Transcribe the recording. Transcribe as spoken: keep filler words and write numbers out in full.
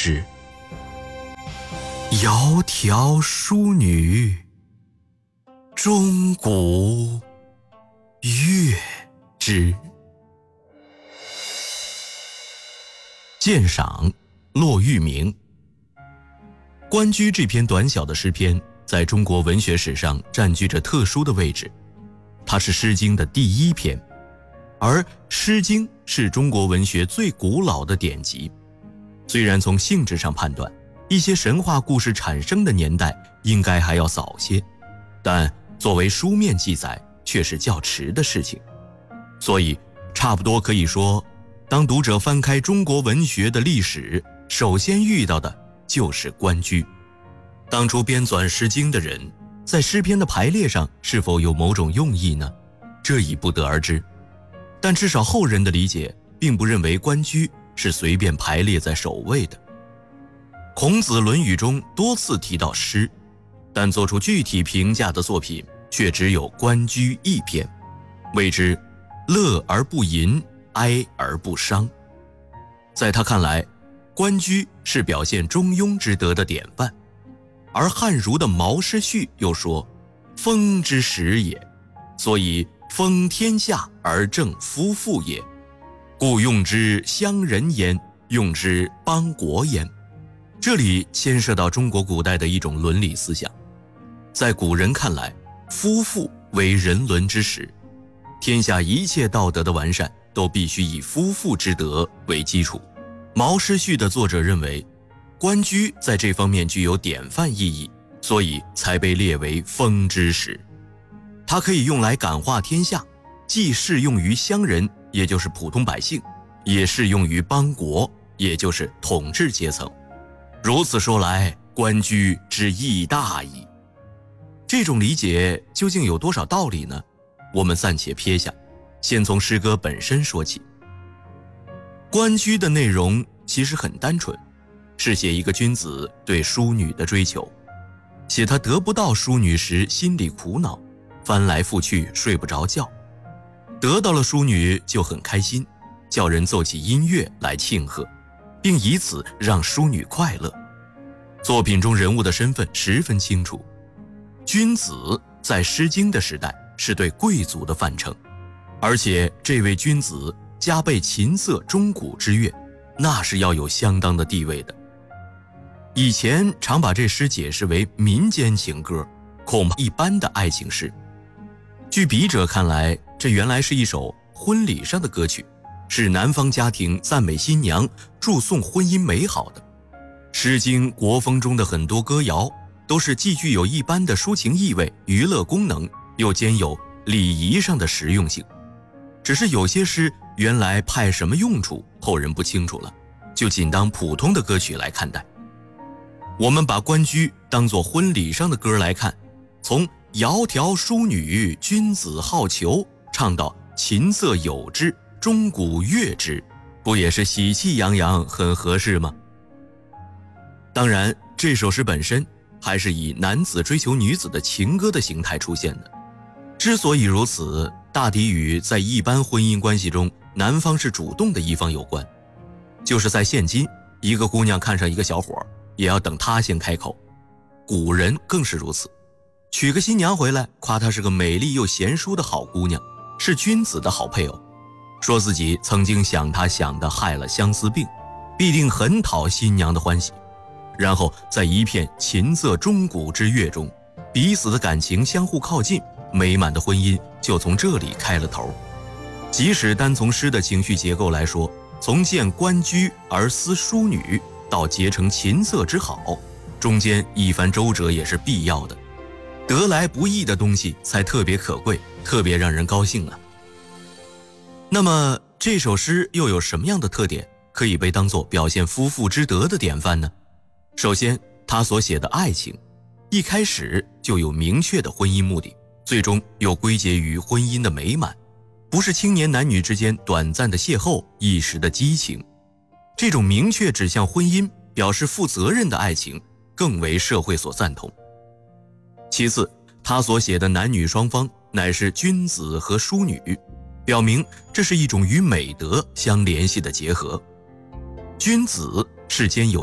之。窈窕淑女，钟鼓乐之。鉴赏：骆玉明。《关雎》这篇短小的诗篇在中国文学史上占据着特殊的位置，它是《诗经》的第一篇，而《诗经》是中国文学最古老的典籍。虽然从性质上判断，一些神话故事产生的年代应该还要早些，但作为书面记载却是较迟的事情。所以差不多可以说，当读者翻开中国文学的历史，首先遇到的就是《关雎》。当初编纂《诗经》的人，在诗篇的排列上是否有某种用意呢？这已不得而知。但至少后人的理解并不认为《关雎》是随便排列在首位的。孔子《论语》中多次提到诗，但做出具体评价的作品却只有《关雎》一篇，谓之乐而不淫，哀而不伤。在他看来，《关雎》是表现中庸之德的典范，而汉儒的毛诗序又说：风之始也，所以封天下而正夫妇也，故用之乡人焉，用之邦国焉。这里牵涉到中国古代的一种伦理思想。在古人看来，夫妇为人伦之始，天下一切道德的完善都必须以夫妇之德为基础。毛诗序的作者认为，关雎在这方面具有典范意义，所以才被列为风之始。它可以用来感化天下，既适用于乡人，也就是普通百姓，也适用于邦国，也就是统治阶层。如此说来，关雎之义大矣。这种理解究竟有多少道理呢？我们暂且撇下，先从诗歌本身说起。关雎的内容其实很单纯，是写一个君子对淑女的追求，写他得不到淑女时心里苦恼，翻来覆去睡不着觉，得到了淑女就很开心，叫人奏起音乐来庆贺，并以此让淑女快乐。作品中人物的身份十分清楚，君子在《诗经》的时代是对贵族的范称，而且这位君子加备琴瑟钟鼓之乐，那是要有相当的地位的。以前常把这诗解释为民间情歌，恐怕一般的爱情诗。据笔者看来，这原来是一首婚礼上的歌曲，是南方家庭赞美新娘，祝颂婚姻美好的。《诗经》国风中的很多歌谣都是既具有一般的抒情意味、娱乐功能，又兼有礼仪上的实用性。只是有些诗原来派什么用处，后人不清楚了，就仅当普通的歌曲来看待。我们把《关雎》当作婚礼上的歌来看，从窈窕淑女，君子好逑唱到琴瑟友之，钟鼓乐之，不也是喜气洋洋，很合适吗？当然，这首诗本身还是以男子追求女子的情歌的形态出现的。之所以如此，大抵与在一般婚姻关系中男方是主动的一方有关。就是在现今，一个姑娘看上一个小伙，也要等他先开口。古人更是如此，娶个新娘回来，夸她是个美丽又贤淑的好姑娘，是君子的好配偶，说自己曾经想她想得害了相思病，必定很讨新娘的欢喜。然后在一片琴瑟钟鼓之乐中，彼此的感情相互靠近，美满的婚姻就从这里开了头。即使单从诗的情绪结构来说，从见关雎而思淑女到结成琴瑟之好，中间一番周折也是必要的。得来不易的东西才特别可贵，特别让人高兴啊。那么这首诗又有什么样的特点可以被当作表现夫妇之德的典范呢？首先，他所写的爱情一开始就有明确的婚姻目的，最终又归结于婚姻的美满，不是青年男女之间短暂的邂逅，一时的激情。这种明确指向婚姻，表示负责任的爱情更为社会所赞同。其次，他所写的男女双方乃是君子和淑女，表明这是一种与美德相联系的结合。君子是兼有